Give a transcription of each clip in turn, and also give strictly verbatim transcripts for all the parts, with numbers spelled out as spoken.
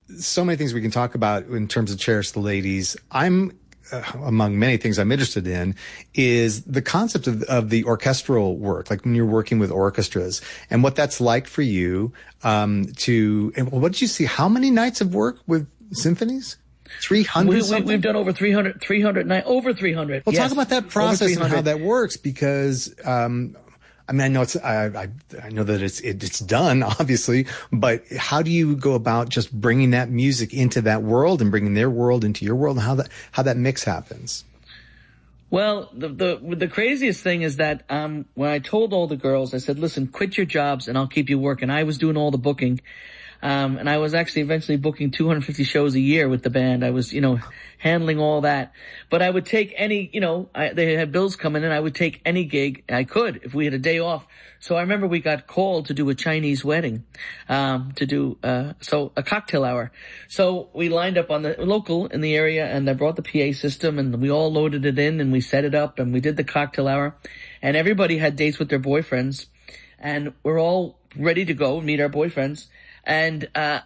so many things we can talk about in terms of Cherish the Ladies. I'm, uh, among many things I'm interested in, is the concept of, of the orchestral work, like when you're working with orchestras and what that's like for you, um, to, and what did you see? How many nights of work with symphonies? three hundred we, we, We've done over three hundred, three hundred, over three hundred. Well, yes. talk about that process and how that works, because, um, I mean, I know it's, I, I, I know that it's, it, it's done, obviously, but how do you go about just bringing that music into that world and bringing their world into your world, and how that, how that mix happens? Well, the, the, the craziest thing is that, um, when I told all the girls, I said, listen, quit your jobs and I'll keep you working. I was doing all the booking. Um, and I was actually eventually booking two hundred fifty shows a year with the band. I was, you know, handling all that. But I would take any, you know, I, they had bills coming in. I would take any gig I could if we had a day off. So I remember we got called to do a Chinese wedding, um, to do, uh, so a cocktail hour. So we lined up on the local in the area, and I brought the P A system, and we all loaded it in, and we set it up, and we did the cocktail hour, and everybody had dates with their boyfriends, and we're all ready to go meet our boyfriends. And, uh,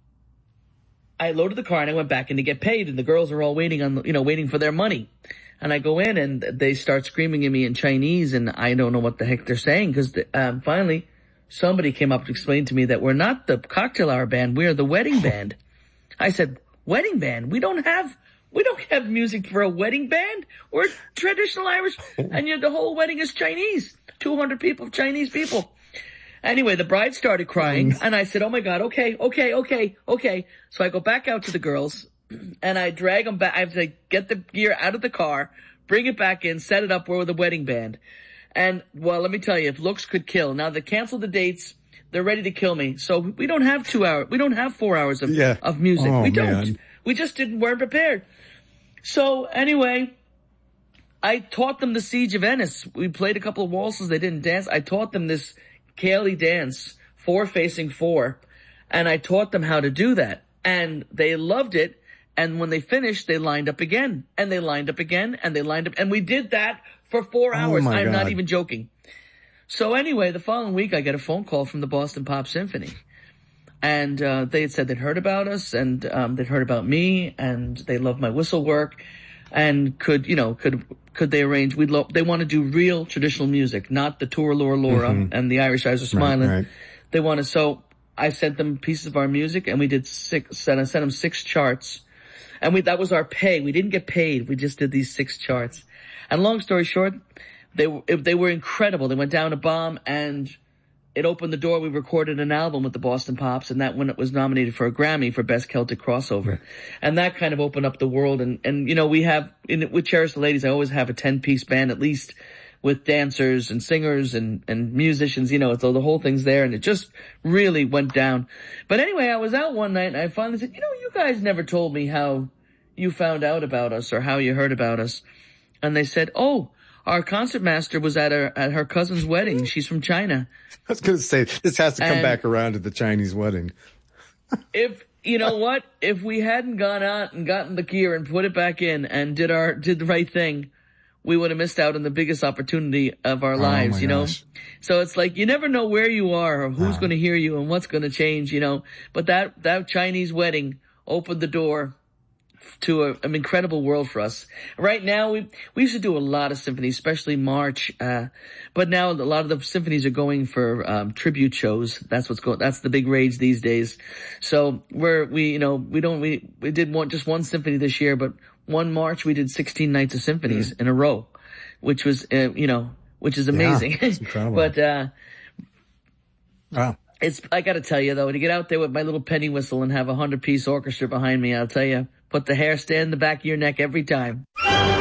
I loaded the car and I went back in to get paid, and the girls are all waiting on, you know, waiting for their money. And I go in and they start screaming at me in Chinese, and I don't know what the heck they're saying, because, um, finally somebody came up to explain to me that we're not the cocktail hour band, we're the wedding band. I said, wedding band? We don't have, we don't have music for a wedding band. We're traditional Irish, and you know, the whole wedding is Chinese. two hundred people, Chinese people. Anyway, the bride started crying, and I said, oh my God, okay, okay, okay, okay. So I go back out to the girls, and I drag them back. I have to get the gear out of the car, bring it back in, set it up. We're with a wedding band. And, well, let me tell you, if looks could kill. Now, they canceled the dates. They're ready to kill me. So we don't have two hours. We don't have four hours of, yeah. of music. Oh, we don't. Man. We just didn't, weren't prepared. So anyway, I taught them the Siege of Ennis. We played a couple of waltzes. They didn't dance. I taught them this Cayley dance, four facing four, and I taught them how to do that, and they loved it. And when they finished, they lined up again, and they lined up again, and they lined up, and we did that for four hours. Oh, I'm God. not even joking. So anyway, the following week, I get a phone call from the Boston Pop Symphony, and uh, they had said they'd heard about us, and um, they'd heard about me, and they loved my whistle work, and could, you know, could could they arrange? We'd lo- they want to do real traditional music, not the Tour Laura Laura mm-hmm. and the Irish Eyes Are Smiling. Right, right. They want to. So I sent them pieces of our music, and we did six. And I sent them six charts, and we that was our pay. We didn't get paid. We just did these six charts. And long story short, they they were incredible. They went down a bomb, and it opened the door. We recorded an album with the Boston Pops, and that one was nominated for a Grammy for Best Celtic Crossover. And that kind of opened up the world. And, and you know, we have, in, with Cherish the Ladies, I always have a ten-piece band at least, with dancers and singers and, and musicians, you know, so the whole thing's there, and it just really went down. But anyway, I was out one night, and I finally said, you know, you guys never told me how you found out about us or how you heard about us. And they said, oh, our concertmaster was at her, at her cousin's wedding. She's from China. I was going to say, this has to come And back around to the Chinese wedding. If, you know what, if we hadn't gone out and gotten the gear and put it back in and did our, did the right thing, we would have missed out on the biggest opportunity of our lives, oh you know? Gosh. So it's like, you never know where you are or who's wow. going to hear you and what's going to change, you know? But that, that Chinese wedding opened the door to a, an incredible world for us. Right now, we we used to do a lot of symphonies, especially March. Uh, but now a lot of the symphonies are going for um, tribute shows. That's what's going. That's the big rage these days. So we're we you know we don't we we did one just one symphony this year, but one March we did sixteen nights of symphonies mm. in a row, which was uh, you know which is amazing. Yeah, that's incredible. but uh, wow. It's, I gotta tell you though, to get out there with my little penny whistle and have a hundred piece orchestra behind me, I'll tell you, put the hair stand in the back of your neck every time.